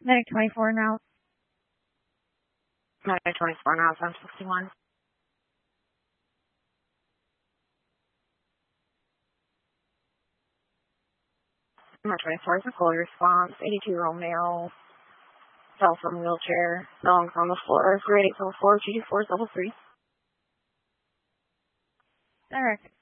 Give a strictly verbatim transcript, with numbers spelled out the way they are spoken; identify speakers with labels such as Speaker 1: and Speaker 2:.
Speaker 1: Medic twenty-four now.
Speaker 2: Medic twenty-four now, seven sixty-one. Medic twenty-four is a full response, eighty-two-year-old male, fell from wheelchair, lungs on the floor, three eight four four, G four double three.
Speaker 1: Direct.